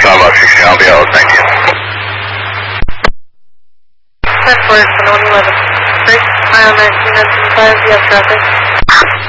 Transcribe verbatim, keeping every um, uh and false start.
Bravo sixteen, I'll be out, thank you. ten four, one eleven. Break, mile nineteen, nine seventy-five, you have traffic.